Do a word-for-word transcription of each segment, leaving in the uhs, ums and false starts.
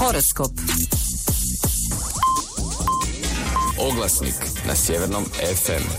Horoskop. Oglasnik na Sjevernom ef em.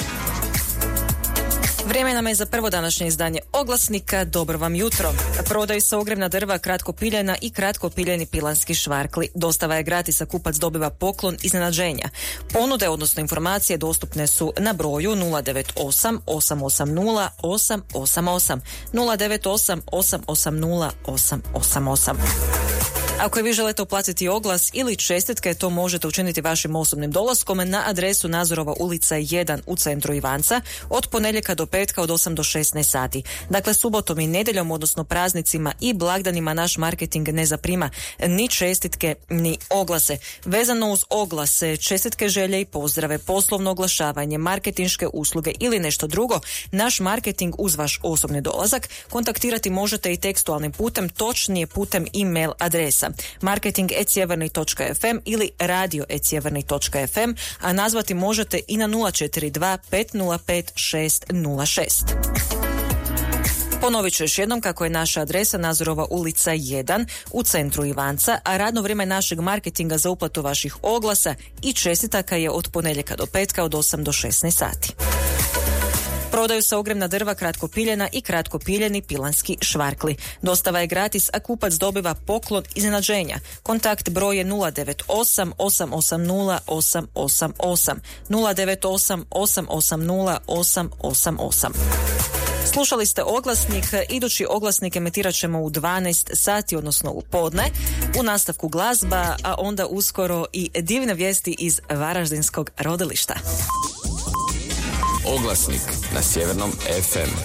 Vrijeme nam je za prvo današnje izdanje Oglasnika. Dobro vam jutro. Prodaju se ogrjevna drva, kratko piljena i kratko piljeni pilanski švarkli. Dostava je gratis, a kupac dobiva poklon iznenađenja. Ponude, odnosno informacije, dostupne su na broju nula devet osam osam osam nula osam osam osam, nula devet osam osam osam nula osam osam osam. Ako vi želite uplatiti oglas ili čestitke, to možete učiniti vašim osobnim dolaskom na adresu Nazorova ulica jedan u centru Ivanca od ponedjeljka do petka od osam do šesnaest sati. Dakle, subotom i nedjeljom, odnosno praznicima i blagdanima, naš marketing ne zaprima ni čestitke ni oglase. Vezano uz oglase, čestitke, želje i pozdrave, poslovno oglašavanje, marketinške usluge ili nešto drugo, naš marketing uz vaš osobni dolazak kontaktirati možete i tekstualnim putem, točnije putem e-mail adresa marketing at sjeverni točka ef em ili radio at sjeverni točka ef em, a nazvati možete i na nula četiri dva pet nula pet šest nula šest. Ponovit ću još jednom kako je naša adresa Nazorova ulica jedan u centru Ivanca, a radno vrijeme našeg marketinga za uplatu vaših oglasa i čestitaka je od ponedjeljka do petka od osam do šesnaest sati. Prodaju se ogrjevna drva, kratko piljena i kratko piljeni pilanski švarkli. Dostava je gratis, a kupac dobiva poklon iznenađenja. Kontakt broj je nula devet osam osam osam nula osam osam osam, nula devet osam osam osam nula osam osam osam. Slušali ste Oglasnik. Idući Oglasnik emitirat ćemo u dvanaest sati, odnosno u podne. U nastavku glazba, a onda uskoro i divne vijesti iz Varaždinskog rodilišta. Oglasnik na Sjevernom ef em.